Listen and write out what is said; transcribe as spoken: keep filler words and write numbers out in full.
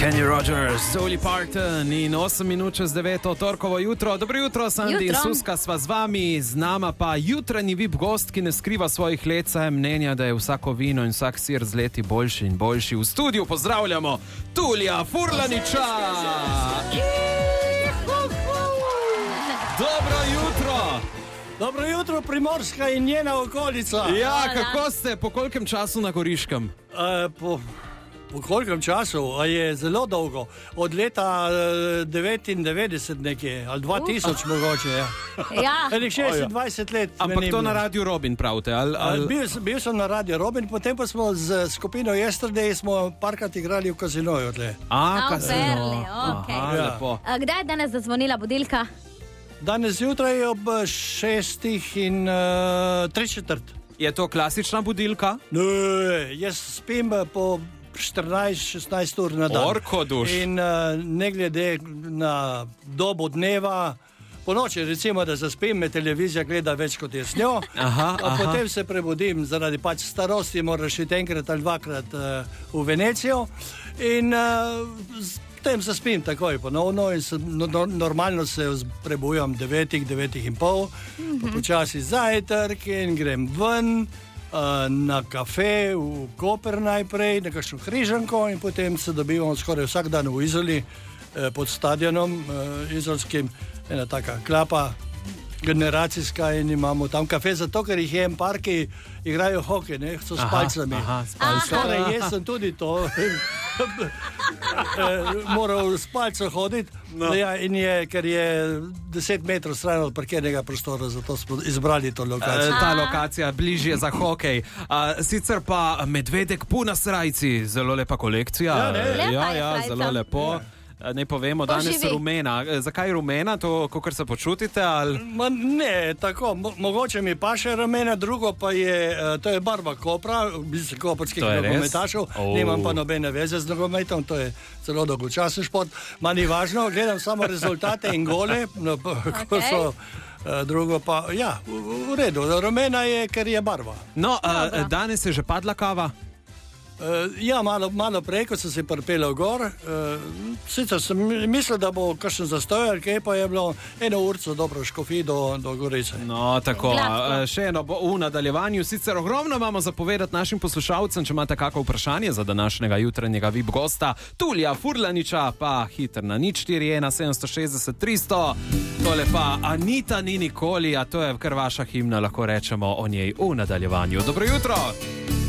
Kenny Rogers, Dolly Parton in osem minut čez deveto torkovo jutro. Dobro jutro, Sandi in Suska sva z vami, z nama pa jutranji V I P gost, ki ne skriva svojih let, saj je mnenja, da je vsako vino in vsak sir z leti boljši in boljši. V studiu pozdravljamo Tulija Furlaniča! Dobro jutro! Dobro jutro, Primorska in njena okolica. Ja, kako ste, po kolikem času na Goriškem? Uh, po, po kolikem času? A je zelo dolgo. Od leta uh, devetindevetdeset nekje, ali dva tisoč uh. mogoče. Ja. Ja. Enih šestindvajset let. Ampak to na Radio Robin pravite? Ali, ali... Bil, bil sem na Radio Robin, potem pa smo z skupino Yesterday smo parkrat igrali v kazinoju. A, A, kazino. okay. Aha, Ja. lepo. A, kdaj je danes zazvonila budilka? Danes zjutraj ob šestih in uh, tri četrt. Je to klasična budilka? Ne, jaz spim po štirinajst šestnajst ur na dan. Orko duš. In uh, ne glede na dobo dneva, po noči recimo, da zaspim, me televizija gleda več kot jaz njo. Aha, aha. Potem se prebudim zaradi pač starosti, moraš iti enkrat ali dvakrat uh, v Venecijo. In uh, potem zaspim takoj ponovno in se, no, no, normalno se prebujam devetih, devetih in pol, mm-hmm. počasi zajtrk in grem ven uh, na kafe v Koper najprej, na kakšno križanko in potem se dobivamo skoraj vsak dan v Izoli eh, pod stadionom eh, izolskim, ena taka klapa generacijska in imamo tam kafe, zato ker jih je en par, ki igrajo hokej, ne, so s palcami. Aha, s palcami. Skoraj jaz sem tudi to moral s palco hoditi, no. Ja, in je, ker je deset metrov stran od parkirnega prostora, zato smo izbrali to lokacijo. E, ta lokacija bližje za hokej. A, sicer pa medvedek puna srajci, zelo lepa kolekcija. Ja, ne? Lepa ja, je ja, srajca. zelo lepo. Ne povemo, danes Poživi. rumena. Zakaj rumena, to, kako se počutite? Ali... Ma ne, tako, mo mogoče mi pa še rumena, drugo pa je, uh, to je barva Kopra, mislim, koprskih nogometašev, Oh. nimam pa nobene veze z nogometom, to je zelo dolgočasen šport, ma ni važno, gledam samo rezultate in gole, no, ko Okay. so, uh, drugo pa, ja, v, v redu, rumena je, ker je barva. No, a, Dobro. danes je že padla kava? Uh, ja, malo, malo prej, ko sem se pripeljal gor, uh, sicer sem mislil, da bo kakšen zastoj, ali kaj pa je bilo eno urco dobro škofi do, do Gorice. No, tako, Gladko. a, še eno bo v nadaljevanju. Sicer ogromno imamo zapovedati našim poslušalcem, če imate kakšno vprašanje za današnjega jutranjega V I P gosta Tulija Furlaniča, pa hiter na nič štiri ena sedem šest šest tri nula nula. Tole pa Anita ni nikoli, a to je kar vaša himna, lahko rečemo o njej v nadaljevanju. Dobro jutro!